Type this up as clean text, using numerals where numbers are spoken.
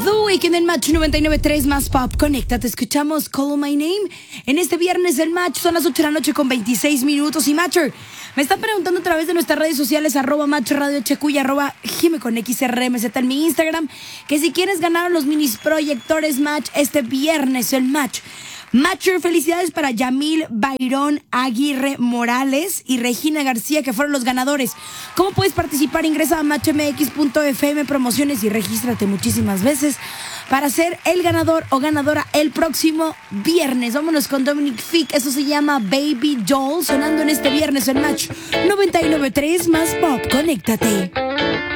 The Weeknd en Match 99.3 más Pop. Conéctate, escuchamos Call My Name. En este viernes el Match son las 8 de la noche con 26 minutos. Y Matcher, me están preguntando a través de nuestras redes sociales, @Match Radio HQ y @JimeConXRMZ en mi Instagram, que si quieres ganar los minis proyectores Match este viernes el Match. Matcher, felicidades para Yamil Bayrón Aguirre Morales y Regina García, que fueron los ganadores. ¿Cómo puedes participar? Ingresa a matchmx.fm promociones y regístrate muchísimas veces para ser el ganador o ganadora el próximo viernes. Vámonos con Dominic Fick, eso se llama Baby Doll, sonando en este viernes en Match 99.3 más Pop. Conéctate.